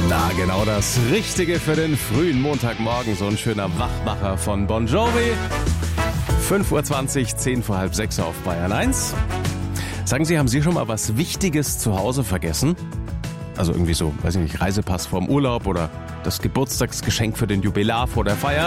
Na, genau das Richtige für den frühen Montagmorgen. So ein schöner Wachmacher von Bon Jovi. 5:20 Uhr, 10 vor halb 6 auf Bayern 1. Sagen Sie, haben Sie schon mal was Wichtiges zu Hause vergessen? Also irgendwie so, weiß ich nicht, Reisepass vorm Urlaub oder das Geburtstagsgeschenk für den Jubilar vor der Feier.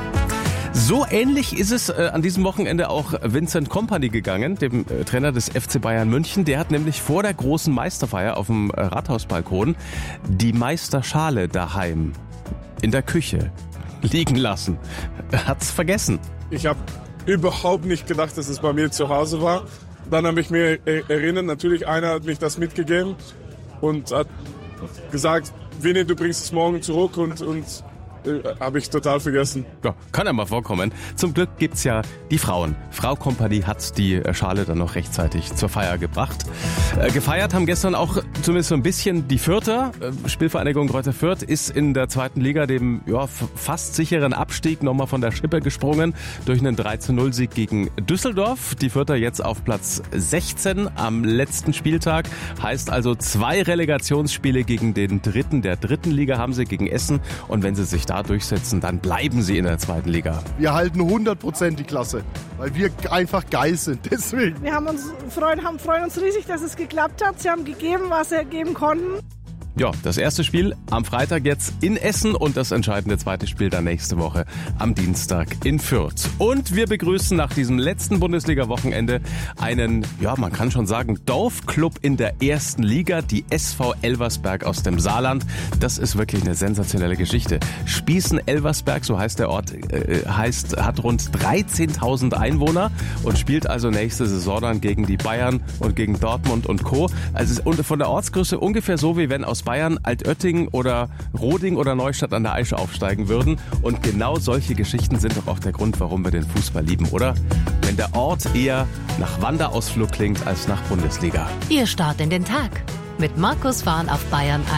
So ähnlich ist es an diesem Wochenende auch Vincent Kompany gegangen, dem Trainer des FC Bayern München. Der hat nämlich vor der großen Meisterfeier auf dem Rathausbalkon die Meisterschale daheim in der Küche liegen lassen. Hat's vergessen. Ich habe überhaupt nicht gedacht, dass es bei mir zu Hause war. Dann habe ich mir erinnert, natürlich einer hat mich das mitgegeben und hat gesagt, Vinny, du bringst es morgen zurück und habe ich total vergessen. Ja, kann ja mal vorkommen. Zum Glück gibt's ja die Frauen. Frau Kompany hat die Schale dann noch rechtzeitig zur Feier gebracht. Gefeiert haben gestern auch zumindest so ein bisschen die Fürther. Spielvereinigung Greuther Fürth ist in der zweiten Liga dem fast sicheren Abstieg nochmal von der Schippe gesprungen durch einen 3:0-Sieg gegen Düsseldorf. Die Fürther jetzt auf Platz 16 am letzten Spieltag. Heißt also 2 Relegationsspiele gegen den Dritten der dritten Liga haben sie gegen Essen. Und wenn sie sich da durchsetzen, dann bleiben sie in der zweiten Liga. Wir halten 100% die Klasse, weil wir einfach geil sind. Deswegen. Wir freuen uns riesig, dass es geklappt hat. Sie haben gegeben, was sie geben konnten. Ja, das erste Spiel am Freitag jetzt in Essen und das entscheidende zweite Spiel dann nächste Woche am Dienstag in Fürth. Und wir begrüßen nach diesem letzten Bundesliga-Wochenende einen, man kann schon sagen, Dorfclub in der ersten Liga, die SV Elversberg aus dem Saarland. Das ist wirklich eine sensationelle Geschichte. Spießen-Elversberg, so heißt der Ort, hat rund 13.000 Einwohner und spielt also nächste Saison dann gegen die Bayern und gegen Dortmund und Co. Also von der Ortsgröße ungefähr so, wie wenn aus Bayern Altötting oder Roding oder Neustadt an der Aisch aufsteigen würden. Und genau solche Geschichten sind doch auch der Grund, warum wir den Fußball lieben, oder? Wenn der Ort eher nach Wanderausflug klingt als nach Bundesliga. Ihr Start in den Tag mit Markus Fahn auf Bayern 1.